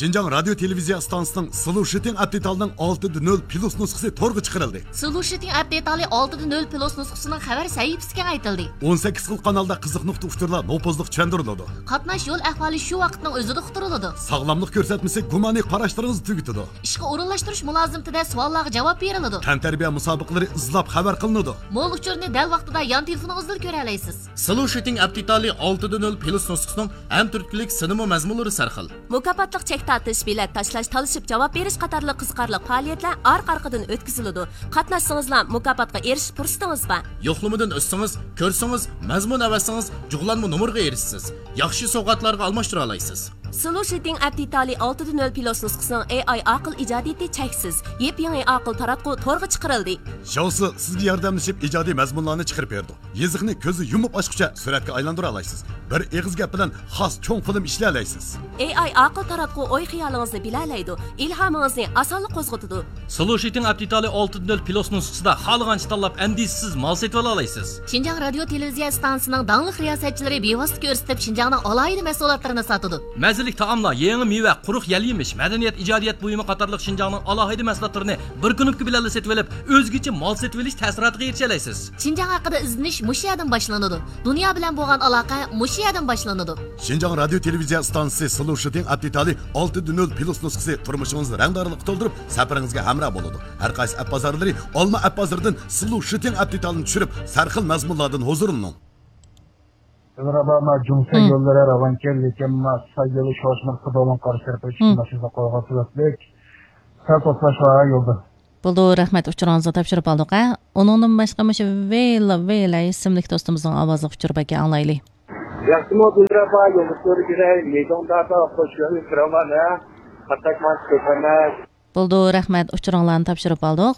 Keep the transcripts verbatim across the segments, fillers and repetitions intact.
Шинжаң радио телевизия станциясының Solution Update-ның olti nokta nol plus nusxasi to'rga chiqarildi. Solution Update olti nokta nol plus nusxasining xabar sahifasiga aytildi. o'n sakkiz xil kanalda qiziq nuqta uchurlar nopozliq tushuntiriladi. Qatnash yo'l ahvoli shu vaqtning o'zida uqtiriladi. Sog'lomlik ko'rsatmasi gumoniy qarashlaringizni tugitadi. Ishga o'rinlashtirish mulozimtida savollarga javob beriladi. Tan tarbiya musobaqalari izlab xabar qilinadi. Mo'l uchurni dal vaqtida yon telefoningizda ko'ra olasiz. Solution Update olti nokta nol plus nusxasining ham turklik sinema mazmunlari sarxil. Mukofotliq chek tortish, bilet tashlash, talishib javob berish qatorli qiziqarli faoliyatlar orqa-orqadan o'tkaziladi. Qatnashsangizlar mukofotga erishish fursatingiz bor. Yo'qlamadan o'tsangiz, ko'rsangiz, mazmun avasangiz, jug'lanma nomerga erishsiz. Yaxshi sovg'atlarga almashtira olasiz. Solution Update olti nokta nol plus nusxasining A I aql ijodiyati cheksiz. Yep-yangi aql taratqu to'rga chiqarildi. Shosi sizga yordamlashib ijodiy mazmunlarni chiqarib berdi. Yeziqni ko'zi yumib ochguncha suratga aylantira olasiz. Bir eg'iz gap bilan xos cho'ng film ishlay olasiz. A I aql taratqu o'y xiyolingizni bilalaydi, ilhomingizni osonlik qo'zg'atadi. Solution Update olti nokta nol plus nusxasida xohlagancha tanlab andisiz mal setib olasiz. Шинжаң radio televiziya stansiyasining dangliq riyosatchilari bevosita ko'rsatib Шинжаңning alohida mahsulotlarini sotadi. Mazalik taomlar, yangi meva, quruq yal yemish, madaniyat, ijodiyat buyumi qatorliq Шинжаңning alohida mahsulotlarini bir kunlik bilan setib olib, o'zgacha mal setib olish ta'siriga erisha olasiz. Шинжаң haqida izlanish mushu yerdan boshlanadi. Dunyo bilan bo'lgan aloqa mushu yerdan boshlanadi. Шинжаң radio televiziya stansiyasi Solution Update olti nokta nol plus nusxasi turmushingizni rangdorlik to'ldirib, safaringizga hamroh bo'ladi. Har qaysi app bozorlari olma app bozoridan Solution Update-ni tushirib, sarxil mazmunlardan huzurining. Merhaba, ben Cumhuriyet hmm. yolları Ravankel, lekin ben saygılı çalışmak kadar karşıya çıkmışızda koyuğa sürekli kalkotlaşmaya yolda. Buldu, rahmet uçuranızı tapşırıp aldık. Onundan başka mışı Veyla Veyla isimlik dostumuzun avazı uçurubaki anlaylı. Yaxşımı Dilraba yolda görgüzel, Meydandarda koşuyor, Kravana, Atakman Köpener. Buldu, rahmet uçuranlarını tapşırıp aldık.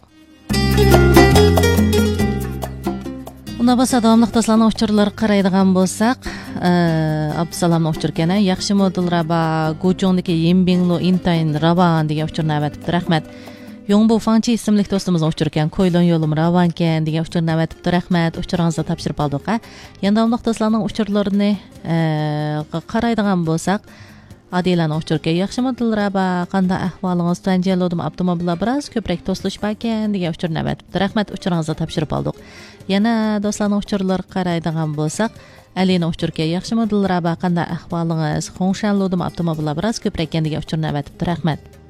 Unda basa davamlıq dostlarning uçurlari qaraydigan bo'lsak, Abdusalamning uçurgani yaxshi modulraba Guchongdagi Yembinglu Intayin Ravan degan uçurni avatibdi. Rahmat. Yongbu Fangchi ismli do'stimizning uçurgan Ko'ylon yo'lim Ravankan degan uçurni avatibdi. Rahmat. Uçuringizni topshirib oldik. Yana davamlıq dostlarning uçurlarini qaraydigan bo'lsak, Adilaning uçurga yaxshi modulraba qanday ahvolingiz tanjaludim avtomobillar biroz ko'proq to'slashbakan degan uçurni avatibdi. Rahmat. Uçuringizni topshirib oldik. Yana do'stlarning uçurlari qaraydigan bo'lsak, Alining uçurga yaxshi modulraba qanday ahvolingiz Xongshanludim avtomobillar biroz ko'proq degan uçurni avatibdi. Rahmat.